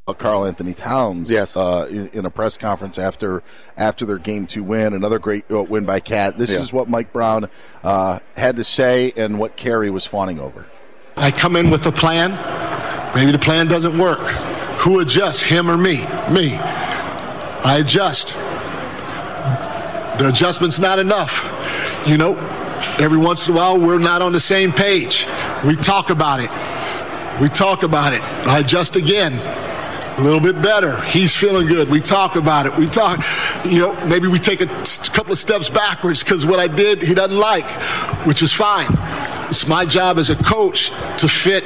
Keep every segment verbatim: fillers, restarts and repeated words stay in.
Karl Anthony Towns yes. uh, in, in a press conference after after their game two win. Another great uh, win by Cat. This yeah. is what Mike Brown uh, had to say and what Carey was fawning over. I come in with a plan. Maybe the plan doesn't work. Who adjusts, him or me? Me. I adjust. The adjustment's not enough. You know, every once in a while we're not on the same page. We talk about it. We talk about it. I adjust again. A little bit better. He's feeling good. We talk about it. We talk, you know, maybe we take a couple of steps backwards because what I did he doesn't like, which is fine. It's my job as a coach to fit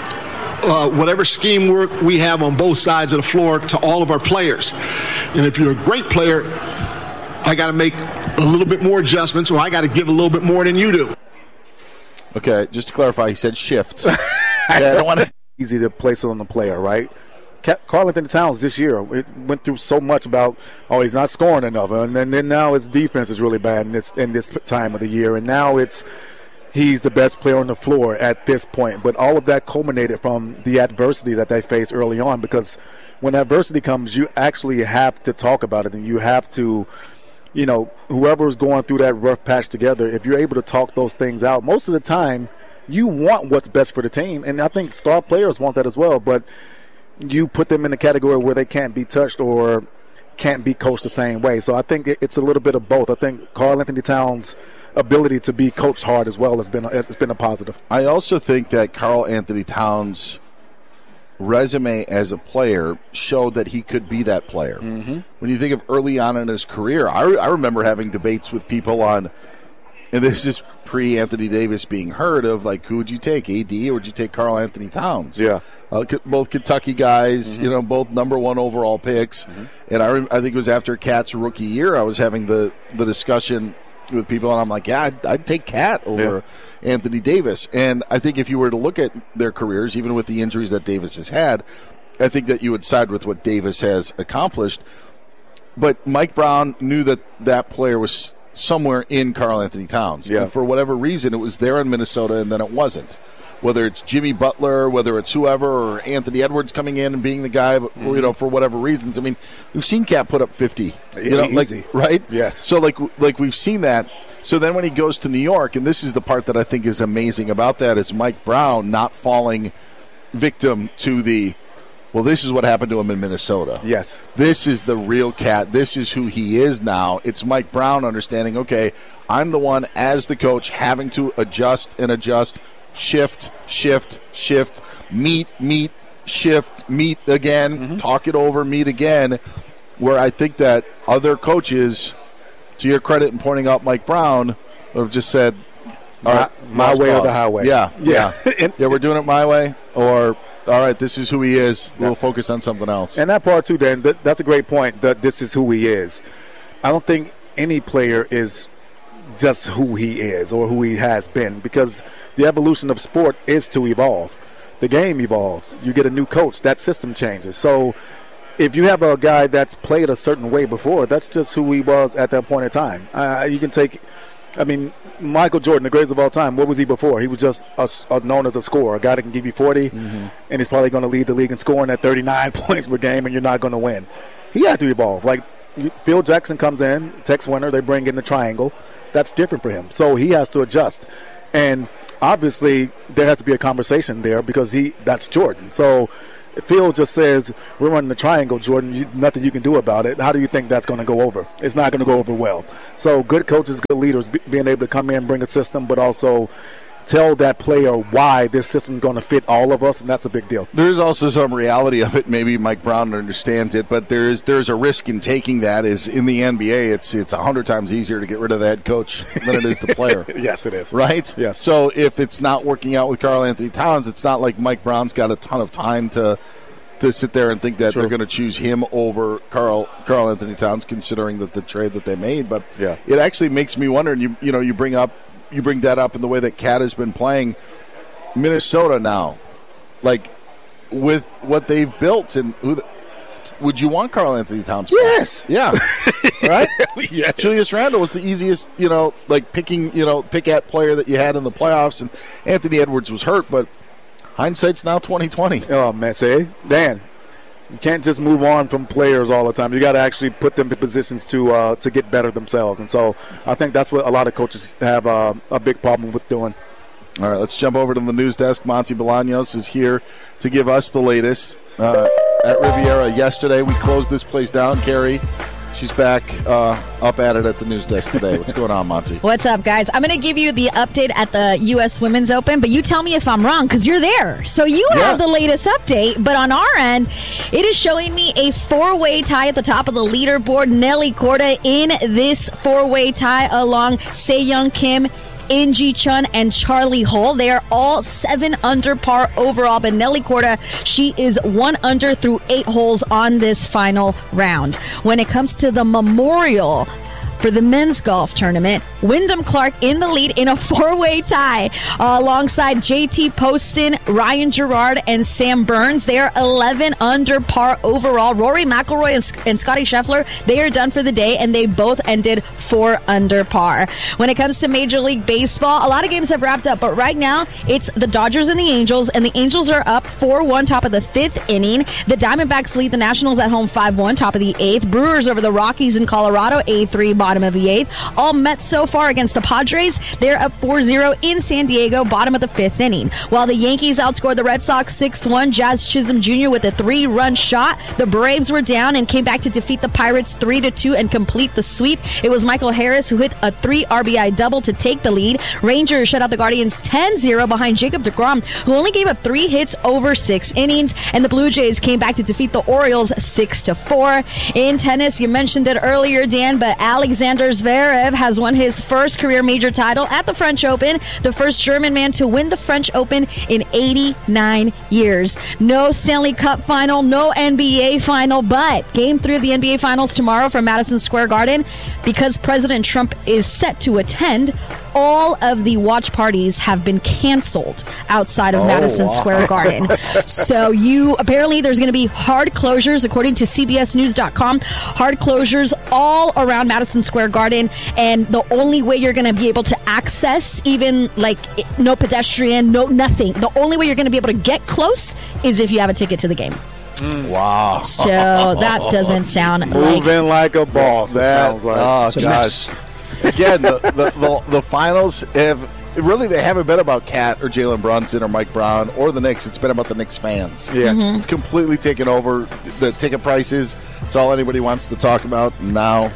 uh, whatever scheme work we have on both sides of the floor to all of our players. And if you're a great player, I got to make a little bit more adjustments, or I got to give a little bit more than you do. Okay, just to clarify, he said shift. Yeah, I don't want to. Easy to place it on the player, right? Karl Anthony Towns this year it went through so much about, oh, he's not scoring enough, and then, then now his defense is really bad in this, in this time of the year, and now it's he's the best player on the floor at this point. But all of that culminated from the adversity that they faced early on, because when adversity comes, you actually have to talk about it, and you have to, you know, whoever's going through that rough patch together, if you're able to talk those things out, most of the time you want what's best for the team, and I think star players want that as well, but you put them in the category where they can't be touched or can't be coached the same way. So I think it's a little bit of both. I think Karl Anthony Towns' ability to be coached hard as well has been a, it's been a positive. I also think that Karl Anthony Towns' resume as a player showed that he could be that player. Mm-hmm. When you think of early on in his career, I, I remember having debates with people on, and this is pre-Anthony Davis being heard of, like, who would you take, A D or would you take Karl Anthony Towns? Yeah. Uh, both Kentucky guys, mm-hmm. you know, both number one overall picks. Mm-hmm. And I, I think it was after Cat's rookie year, I was having the, the discussion with people, and I'm like, yeah, I'd, I'd take Cat over yeah. Anthony Davis. And I think if you were to look at their careers, even with the injuries that Davis has had, I think that you would side with what Davis has accomplished. But Mike Brown knew that that player was somewhere in Karl Anthony Towns. Yeah. And for whatever reason, it was there in Minnesota, and then it wasn't. Whether it's Jimmy Butler, whether it's whoever, or Anthony Edwards coming in and being the guy, mm-hmm. you know, for whatever reasons. I mean, we've seen Cat put up fifty, you know, easy. like, right? Yes. So, like, like we've seen that. So then when he goes to New York, and this is the part that I think is amazing about that, is Mike Brown not falling victim to the, well, this is what happened to him in Minnesota. Yes. This is the real Cat. This is who he is now. It's Mike Brown understanding, okay, I'm the one as the coach having to adjust and adjust, shift, shift, shift, meet, meet, shift, meet again, mm-hmm. talk it over, meet again, where I think that other coaches, to your credit in pointing out Mike Brown, have just said, all right, my, my way or the highway. Yeah, yeah. Yeah, yeah, we're doing it my way, or all right, this is who he is. We'll focus on something else. And that part, too, Dan, that, that's a great point, that this is who he is. I don't think any player is just who he is or who he has been, because the evolution of sport is to evolve. The game evolves. You get a new coach. That system changes. So if you have a guy that's played a certain way before, that's just who he was at that point in time. Uh, you can take – I mean, Michael Jordan, the greatest of all time, what was he before? He was just a, a, known as a scorer, a guy that can give you forty, mm-hmm. and he's probably going to lead the league in scoring at thirty-nine points per game, and you're not going to win. He had to evolve. Like, Phil Jackson comes in, Tex Winter, they bring in the triangle. That's different for him. So he has to adjust. And obviously there has to be a conversation there because he that's Jordan. So Phil just says, we're running the triangle, Jordan, you, nothing you can do about it. How do you think that's going to go over? It's not going to go over well. So good coaches, good leaders, be, being able to come in, bring a system, but also tell that player why this system is going to fit all of us, and that's a big deal. There's also some reality of it. Maybe Mike Brown understands it, but there's there's a risk in taking that. Is in the N B A, it's it's a hundred times easier to get rid of the head coach than it is the player. Yes, it is. Right? Yes. So if it's not working out with Karl Anthony Towns, it's not like Mike Brown's got a ton of time to to sit there and think that True. They're going to choose him over Karl Karl Anthony Towns, considering that the trade that they made. But yeah. it actually makes me wonder. And you you know you bring up. You bring that up in the way that Cat has been playing Minnesota now. Like, with what they've built, and who the, would you want Karl Anthony Towns? Yes. Yeah. Right? Yes. Julius Randle was the easiest, you know, like picking, you know, pick at player that you had in the playoffs, and Anthony Edwards was hurt, but hindsight's now twenty twenty. Oh, man, say, Dan, You can't just move on from players all the time. You got to actually put them in positions to uh, to get better themselves. And so I think that's what a lot of coaches have uh, a big problem with doing. All right, let's jump over to the news desk. Monty Bolaños is here to give us the latest. Uh, at Riviera yesterday, we closed this place down. Carrie, she's back uh, up at it at the news desk today. What's going on, Monty? What's up, guys? I'm going to give you the update at the U S Women's Open, but you tell me if I'm wrong because you're there. So you Yeah. have the latest update, but on our end, it is showing me a four-way tie at the top of the leaderboard. Nelly Korda in this four-way tie along Se-Young Kim, Inji Chun, and Charlie Hull. They are all seven under par overall, but Nelly Korda, she is one under through eight holes on this final round. When it comes to the Memorial for the men's golf tournament, Wyndham Clark in the lead in a four-way tie uh, alongside J T Poston, Ryan Gerard, and Sam Burns. They are eleven under par overall. Rory McIlroy and, and Scotty Scheffler, they are done for the day, and they both ended four under par. When it comes to Major League Baseball, a lot of games have wrapped up, but right now it's the Dodgers and the Angels, and the Angels are up four one top of the fifth inning. The Diamondbacks lead the Nationals at home five one top of the eighth. Brewers over the Rockies in Colorado, eight three bottom of the eighth. All Mets so far against the Padres. They're up four zero in San Diego, bottom of the fifth inning. While the Yankees outscored the Red Sox six one, Jazz Chisholm Junior with a three-run shot. The Braves were down and came back to defeat the Pirates three to two and complete the sweep. It was Michael Harris who hit a three R B I double to take the lead. Rangers shut out the Guardians ten zero behind Jacob deGrom, who only gave up three hits over six innings. And the Blue Jays came back to defeat the Orioles six to four. In tennis, you mentioned it earlier, Dan, but Alexander Zverev has won his first career major title at the French Open, the first German man to win the French Open in eighty-nine years. No Stanley Cup final, no N B A final, but game three of the N B A Finals tomorrow from Madison Square Garden. Because President Trump is set to attend, all of the watch parties have been canceled outside of Oh, Madison wow. Square Garden. So you apparently there's going to be hard closures, according to C B S News dot com. Hard closures all around Madison Square Garden, and the only way you're going to be able to access, even like no pedestrian, no nothing. The only way you're going to be able to get close is if you have a ticket to the game. Wow. So that doesn't sound like. Moving like a boss, it That, sounds like. oh, It's a gosh. Again, the, the, the, the finals have really, they haven't been about Kat or Jalen Brunson or Mike Brown or the Knicks. It's been about the Knicks fans. Yes. Mm-hmm. It's completely taken over. The ticket prices, it's all anybody wants to talk about. Now,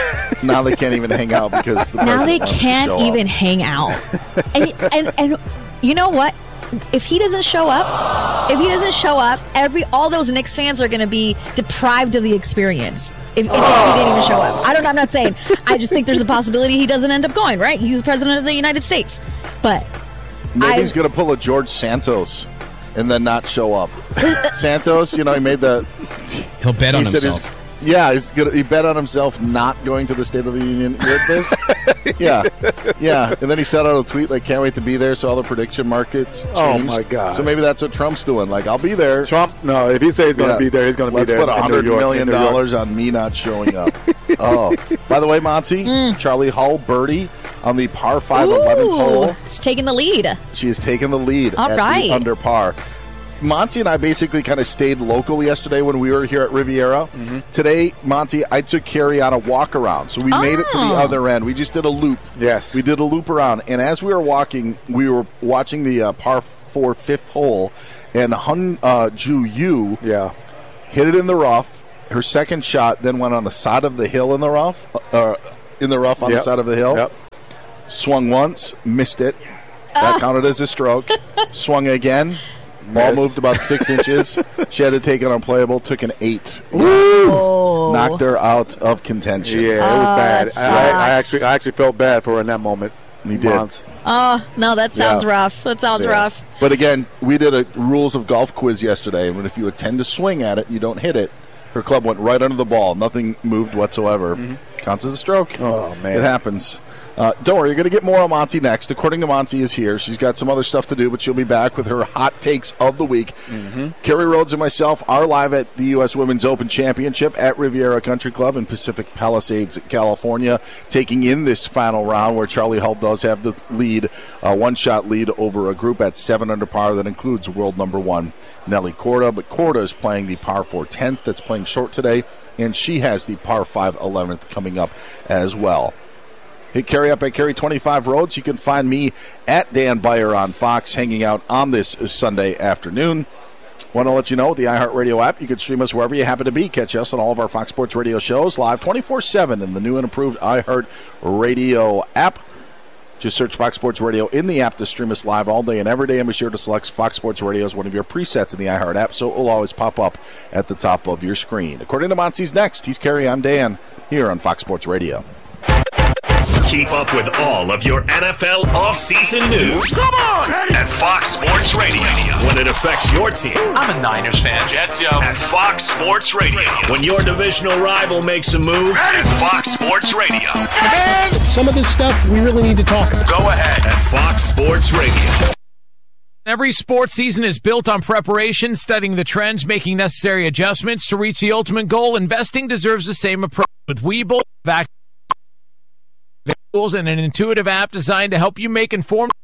now they can't even hang out because the Now president they wants to can't show even up. hang out. and, and and you know what? If he doesn't show up, if he doesn't show up, every all those Knicks fans are going to be deprived of the experience. If, if he didn't even show up, I don't. I'm not saying. I just think there's a possibility he doesn't end up going. Right? He's the president of the United States, but Maybe I- he's going to pull a George Santos and then not show up. Santos, you know, he made the. He'll bet He on said himself. he's, yeah, he's gonna, he bet on himself not going to the State of the Union with this. yeah, yeah, and then he sent out a tweet like, "Can't wait to be there." So all the prediction markets changed. Oh, my God. So maybe that's what Trump's doing. Like, I'll be there. Trump, no, if he says he's going to Yeah. be there, he's going to be Let's there. put a in New hundred York, million in New York. dollars on me not showing up. Oh, by the way, Monty, Charlie Hull birdie on the par five eleventh hole. it's taking the lead. She has taken the lead All at right. the under par. Monty and I basically kind of stayed local yesterday when we were here at Riviera. Mm-hmm. Today, Monty, I took Carrie on a walk around. So we made it to the Oh. other end. We just did a loop. Yes. We did a loop around. And as we were walking, we were watching the uh, par four fifth hole. And Hun uh, Ju Yu Yeah. hit it in the rough. Her second shot then went on the side of the hill in the rough. Uh, in the rough on Yep. the side of the hill. Yep. Swung once, missed it. That counted as a stroke. Swung again. Ball Miss. moved about six inches. She had to take it unplayable. Took an eight. Oh, Knocked her out of contention. Yeah, it was Oh, bad. that I, I sucks. actually, I actually felt bad for her in that moment. We did. Months. oh no, that sounds Yeah. rough. That sounds Yeah. rough. But again, we did a rules of golf quiz yesterday, and if you intend to swing at it, you don't hit it. Her club went right under the ball. Nothing moved whatsoever. Counts as a stroke. Oh, man. It happens. Uh, don't worry, you're going to get more on Monty next. According to Monty is here. She's got some other stuff to do, but she'll be back with her hot takes of the week. Mm-hmm. Kerry Rhodes and myself are live at the U S Women's Open Championship at Riviera Country Club in Pacific Palisades, California, taking in this final round where Charlie Hull does have the lead, a one-shot lead over a group at seven under par that includes world number one Nelly Korda. But Korda is playing the par four tenth that's playing short today, and she has the par five eleventh coming up as well. Hit Kerry up at Kerry twenty-five Roads. You can find me at Dan Beyer on Fox, hanging out on this Sunday afternoon. Want to let you know, with the iHeartRadio app, you can stream us wherever you happen to be. Catch us on all of our Fox Sports Radio shows live twenty-four seven in the new and improved iHeartRadio app. Just search Fox Sports Radio in the app to stream us live all day and every day, and be sure to select Fox Sports Radio as one of your presets in the iHeart app, so it will always pop up at the top of your screen. According to Monty's next, he's Kerry, I'm Dan, here on Fox Sports Radio. Keep up with all of your N F L offseason news. Come on! At Fox Sports Radio. When it affects your team. I'm a Niners fan, Jets, yo. At Fox Sports Radio. When your divisional rival makes a move. At Fox Sports Radio. And some of this stuff we really need to talk about. Go ahead. At Fox Sports Radio. Every sports season is built on preparation, studying the trends, making necessary adjustments to reach the ultimate goal. Investing deserves the same approach. With Webull, back tools and an intuitive app designed to help you make informed